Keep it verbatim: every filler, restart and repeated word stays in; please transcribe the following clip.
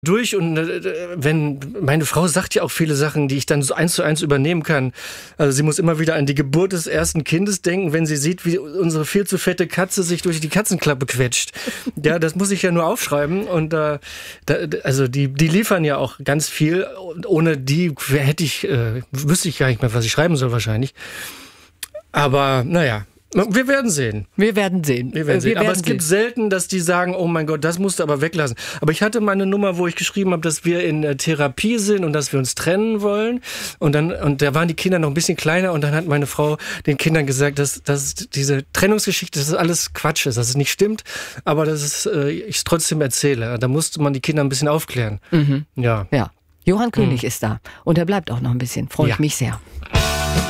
durch und äh, wenn meine Frau sagt ja auch viele Sachen, die ich dann so eins zu eins übernehmen kann. Also sie muss immer wieder an die Geburt des ersten Kindes denken, wenn sie sieht, wie unsere viel zu fette Katze sich durch die Katzenklappe quetscht. Ja, das muss ich ja nur aufschreiben und äh, da, also die die liefern ja auch ganz viel und ohne die hätte ich äh, wüsste ich gar nicht mehr, was ich schreiben soll wahrscheinlich. Aber naja. Wir werden sehen. Wir werden sehen. Wir werden sehen. Wir aber werden es gibt sehen. selten, dass die sagen, oh mein Gott, das musst du aber weglassen. Aber ich hatte mal eine Nummer, wo ich geschrieben habe, dass wir in äh, Therapie sind und dass wir uns trennen wollen. Und dann und da waren die Kinder noch ein bisschen kleiner und dann hat meine Frau den Kindern gesagt, dass, dass diese Trennungsgeschichte, dass das alles Quatsch ist, dass es nicht stimmt, aber dass es, äh, ich es trotzdem erzähle. Da musste man die Kinder ein bisschen aufklären. Mhm. Ja. Ja. Johann König mhm. ist da und er bleibt auch noch ein bisschen. Freue ich ja. mich sehr.